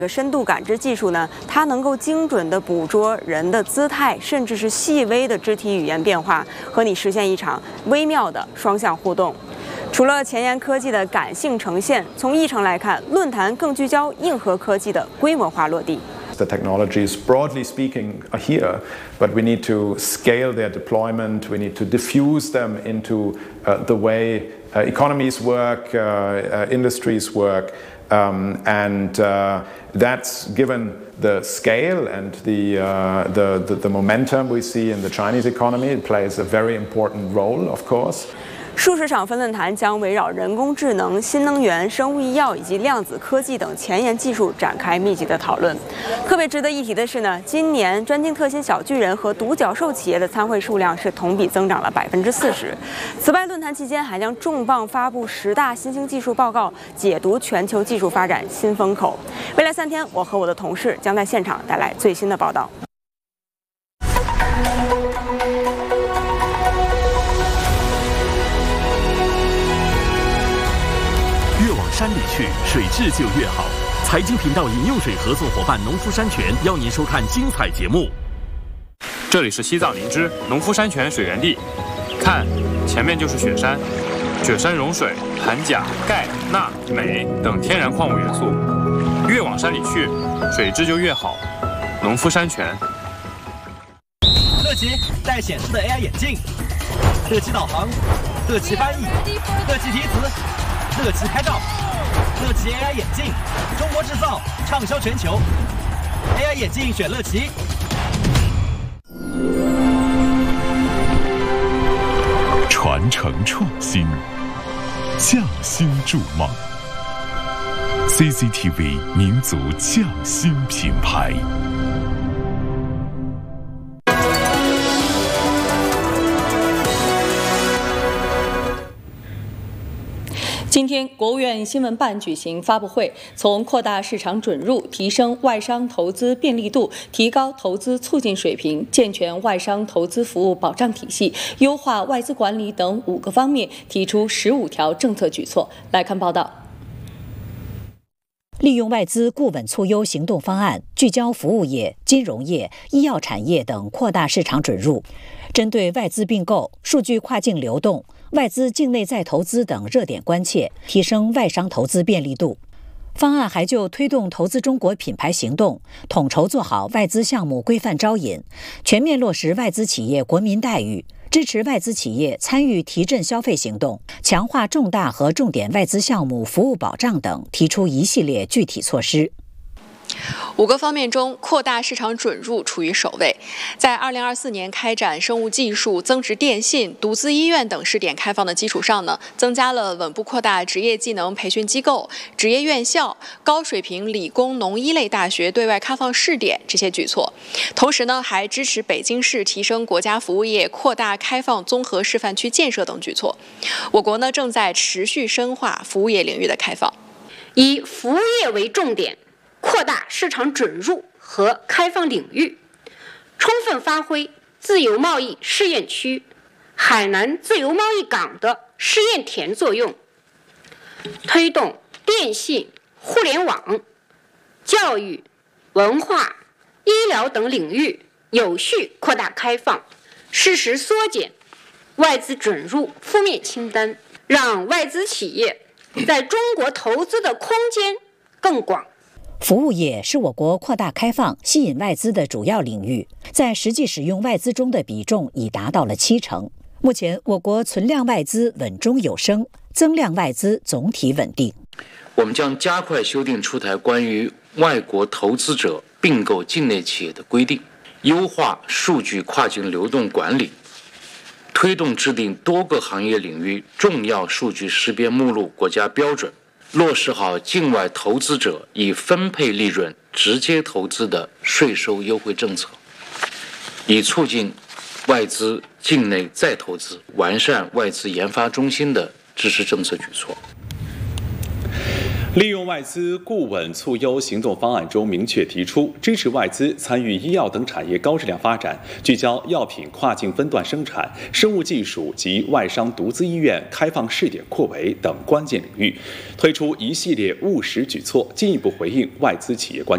深度感知技术呢，它能够精准地捕捉人的姿态，甚至是细微的肢体语言变化，和你实现一场微妙的双向互动。除了前沿科技的感性呈现，从议程来看，论坛更聚焦硬核科技的规模化落地。 The technologies, broadly speaking, are here, but we need to scale their deployment. We need to diffuse them into the way economies work, industries work, and that's given the scale and the momentum we see in the Chinese economy. It plays a very important role, of course. 数十场分论坛将围绕人工智能、新能源、生物医药以及量子科技等前沿技术展开密集的讨论。特别值得一提的是呢，今年专精特新小巨人和独角兽企业的参会数量是同比增长了40%。此外，论坛期间还将重磅发布10大新兴技术报告，解读全球技术发展新风口。未来3天，我和我的同事将在现场带来最新的报道。 山里去，水质就越好。财经频道饮用水合作伙伴农夫山泉邀您收看精彩节目。 这里是西藏林芝农夫山泉水源地，看，前面就是雪山，雪山融水含钾、钙、钠、镁等天然矿物元素，越往山里去，水质就越好。农夫山泉。 乐奇带显示的 AI 眼镜，乐奇导航，乐奇翻译，乐奇提词，乐奇拍照。乐奇 AI 眼镜，中国制造，畅销全球。AI 眼镜选乐奇。 传承创新，匠心筑梦。CCTV 民族匠心品牌。 今天，国务院新闻办举行发布会，从扩大市场准入、提升外商投资便利度、提高投资促进水平、健全外商投资服务保障体系、优化外资管理等5个方面，提出15条政策举措。来看报道。 利用外资固稳促优行动方案，聚焦服务业、金融业、医药产业等扩大市场准入，针对外资并购、数据跨境流动、外资境内再投资等热点关切，提升外商投资便利度。方案还就推动投资中国品牌行动，统筹做好外资项目规范招引，全面落实外资企业国民待遇，支持外资企业参与提振消费行动，强化重大和重点外资项目服务保障等，提出一系列具体措施。 5个方面中，扩大市场准入处于首位。在2024年开展生物技术、增值电信、独资医院等试点开放的基础上呢，增加了稳步扩大职业技能培训机构、职业院校、高水平理工农医类大学对外开放试点这些举措。同时呢，还支持北京市提升国家服务业、扩大开放综合示范区建设等举措。我国呢，正在持续深化服务业领域的开放， 以服务业为重点，扩大市场准入和开放领域，充分发挥自由贸易试验区、海南自由贸易港的试验田作用，推动电信、互联网、教育、文化、医疗等领域有序扩大开放，适时缩减外资准入负面清单，让外资企业在中国投资的空间更广。 服务业是我国扩大开放、吸引外资的主要领域，在实际使用外资中的比重已达到了70%。目前，我国存量外资稳中有升，增量外资总体稳定。 我们将加快修订出台关于外国投资者并购境内企业的规定，优化数据跨境流动管理，推动制定多个行业领域重要数据识别目录国家标准，落实好境外投资者以分配利润直接投资的税收优惠政策，以促进外资境内再投资，完善外资研发中心的支持政策举措。 利用外资固稳促优行动方案中明确提出，支持外资参与医药等产业高质量发展，聚焦药品跨境分段生产、生物技术及外商独资医院开放试点扩围等关键领域，推出一系列务实举措，进一步回应外资企业关注。